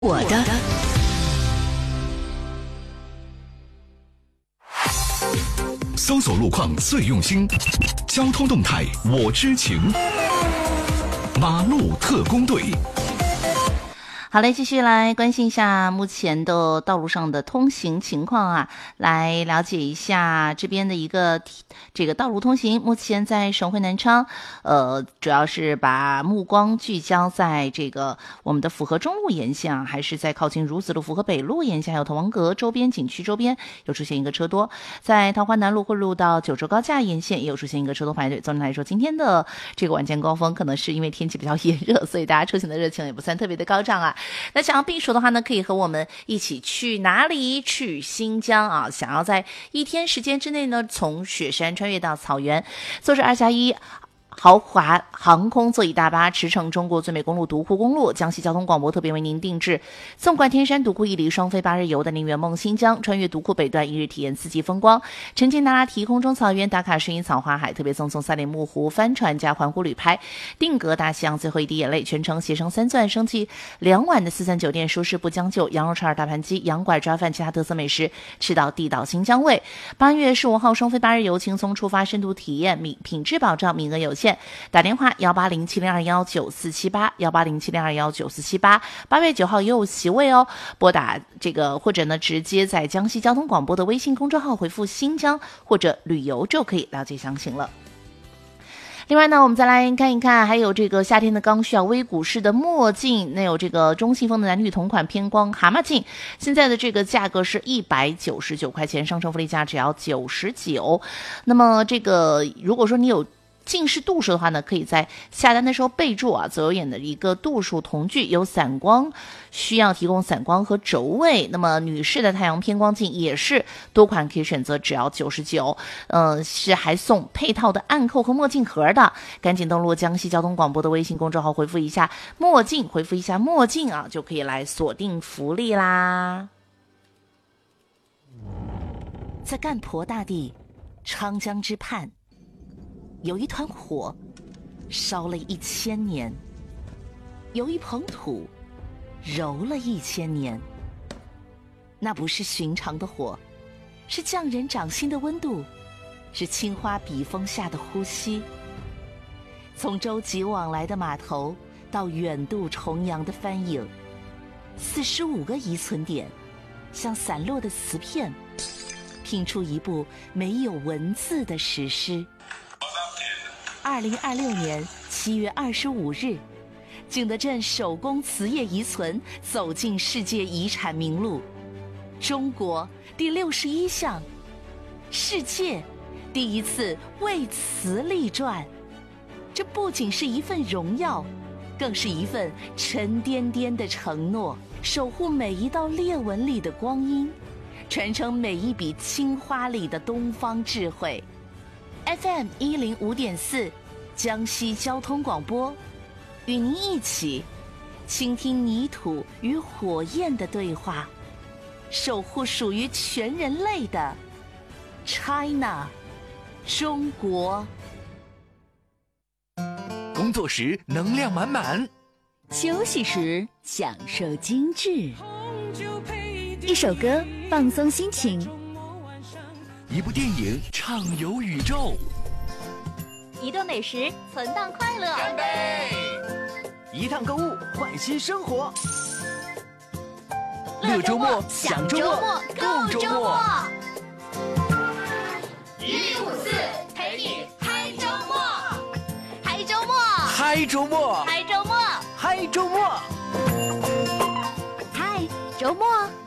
我的搜索路况最用心，交通动态我知情，马路特工队。 好嘞，继续来关心一下目前的道路上的通行情况啊，来了解一下这边的一个这个道路通行。目前在省会南昌，主要是把目光聚焦在这个我们的府河中路沿线啊，还是在靠近如子路、府河北路沿线，还有滕王阁周边景区周边有出现一个车多，在桃花南路汇入到九州高架沿线也有出现一个车多排队。总体来说，今天的这个晚间高峰可能是因为天气比较炎热，所以大家出行的热情也不算特别的高涨啊。那想要避暑的话呢，可以和我们一起去哪里？去新疆啊！想要在一天时间之内呢，从雪山穿越到草原，坐着2+1豪华航空座椅大巴驰骋中国最美公路独库公路，江西交通广播特别为您定制纵贯天山独库1里双飞8日游，带您圆梦新疆，穿越独库北段1日体验4季风光，沉浸那拉提空中草原，打卡声音草花海，特别赠送3里木湖帆船加环湖旅拍，定格大西洋最后一滴眼泪，全程携程3钻升级2晚的4钻酒店，舒适不将就，羊肉串大盘鸡、羊拐抓饭，其他特色美食，吃到地道新疆味。8月15号双飞8日游，轻松出发，深度体验，品质保障，名额有限。打电话18070219478 18070219478，8月9号也有席位哦。拨打这个或者呢，直接在江西交通广播的微信公众号回复新疆或者旅游就可以了解详情了。另外呢，我们再来看一看，还有这个夏天的刚需啊，微股式的墨镜，那有这个中信丰的男女同款偏光蛤蟆镜，现在的这个价格是199块钱，上车福利价只要99。那么这个如果说你有近视度数的话呢，可以在下单的时候备注啊，左右眼的一个度数同距，有散光需要提供散光和轴位。那么女士的太阳偏光镜也是多款可以选择，只要99，是还送配套的暗扣和墨镜盒的。赶紧登录江西交通广播的微信公众号，回复一下墨镜，回复一下墨镜啊，就可以来锁定福利啦。在干婆大地昌江之畔，有一团火烧了1000年，有一捧土揉了1000年。那不是寻常的火，是匠人掌心的温度，是青花笔锋下的呼吸。从舟楫往来的码头到远渡重洋的帆影，45个遗存点像散落的瓷片，拼出一部没有文字的史诗。2026年7月25日，景德镇手工瓷业遗存走进世界遗产名录，中国第61项，世界第一次为瓷立传。这不仅是一份荣耀，更是一份沉甸甸的承诺，守护每一道裂纹里的光阴，传承每一笔青花里的东方智慧。FM 105.4，江西交通广播，与您一起倾听泥土与火焰的对话，守护属于全人类的 China 中国。 工作时能量满满， 休息时享受精致，一首歌放松心情， 一部电影畅游宇宙， 一顿美食存档快乐， 干杯！一趟购物换新生活，乐周末，享周末，够周末。 1154陪你嗨周末，嗨周末， 嗨周末， 嗨周末， 嗨周末， 嗨周末。